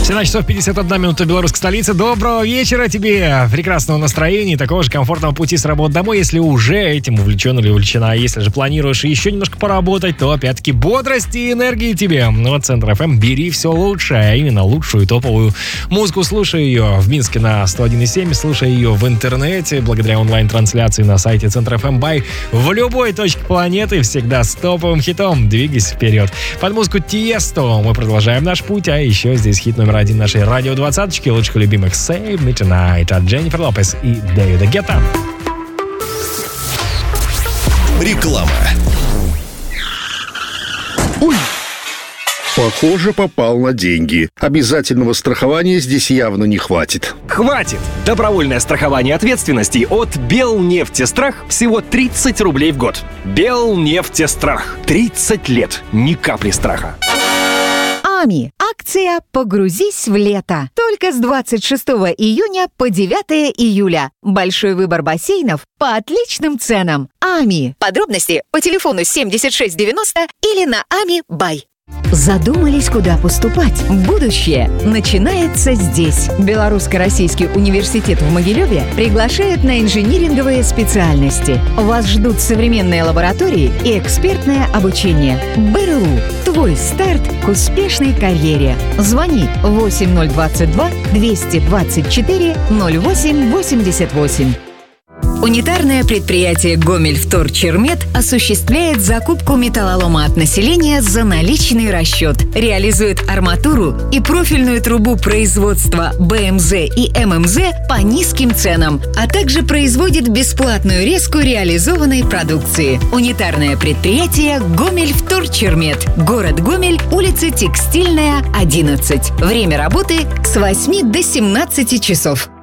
17 часов 51 минута белорусской столицы. Доброго вечера тебе, прекрасного настроения и такого же комфортного пути с работы домой, если уже этим увлечен или увлечена. А если же планируешь еще немножко поработать, то опять-таки бодрости и энергии тебе. Ну вот Центр FM, бери все лучшее, а именно лучшую топовую музыку. Слушай ее в Минске на 101,7, слушай ее в интернете, благодаря онлайн-трансляции на сайте Центр FM Бай. В любой точке планеты всегда с топовым хитом. Двигайся вперед. Под музыку Тиесто мы продолжаем наш путь, а еще здесь хит номер один нашей радио-двадцаточки, лучших любимых Save Me Tonight от Дженнифер Лопес и Дэвида Гетта. Реклама. Ой! Похоже, попал на деньги. Обязательного страхования здесь явно не хватит. Хватит! Добровольное страхование ответственности от Белнефтестрах всего 30 рублей в год. Белнефтестрах. 30 лет. Ни капли страха. АМИ. Акция «Погрузись в лето». Только с 26 июня по 9 июля. Большой выбор бассейнов по отличным ценам. АМИ. Подробности по телефону 7690 или на АМИ Бай. Задумались, куда поступать? Будущее начинается здесь. Белорусско-российский университет в Могилеве приглашает на инжиниринговые специальности. Вас ждут современные лаборатории и экспертное обучение. БРУ. Твой старт к успешной карьере. Звони 8022 224 0888. Унитарное предприятие «Гомельвторчермет» осуществляет закупку металлолома от населения за наличный расчет, реализует арматуру и профильную трубу производства БМЗ и ММЗ по низким ценам, а также производит бесплатную резку реализованной продукции. Унитарное предприятие «Гомельвторчермет». Город Гомель, улица Текстильная, 11. Время работы с 8 до 17 часов.